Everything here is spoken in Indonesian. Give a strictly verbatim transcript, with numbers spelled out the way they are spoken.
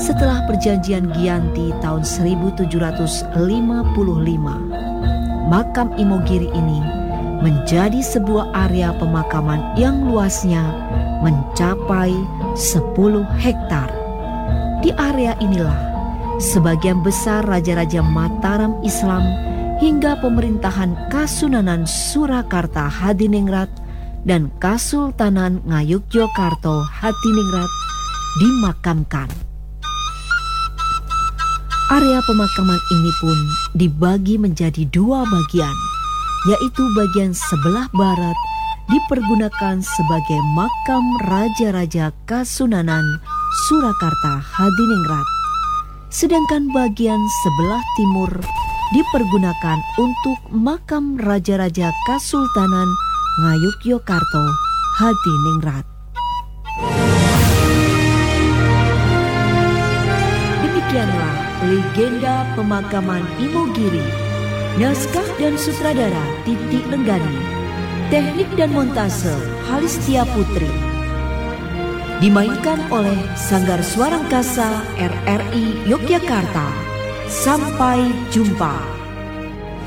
Setelah perjanjian Giyanti tahun seribu tujuh ratus lima puluh lima, makam Imogiri ini menjadi sebuah area pemakaman yang luasnya mencapai sepuluh hektar. Di area inilah sebagian besar raja-raja Mataram Islam hingga pemerintahan Kasunanan Surakarta Hadiningrat dan Kasultanan Ngayogyakarta Hadiningrat dimakamkan. Area pemakaman ini pun dibagi menjadi dua bagian, yaitu bagian sebelah barat dipergunakan sebagai makam Raja-Raja Kasunanan Surakarta Hadiningrat, sedangkan bagian sebelah timur dipergunakan untuk makam Raja-Raja Kasultanan Ngayogyakarta Hadiningrat. Demikianlah legenda pemakaman Imogiri. Naskah dan sutradara Titi Lenggani. Teknik dan montase Halistia Putri. Dimainkan oleh Sanggar Suara Angkasa R R I Yogyakarta. Sampai jumpa.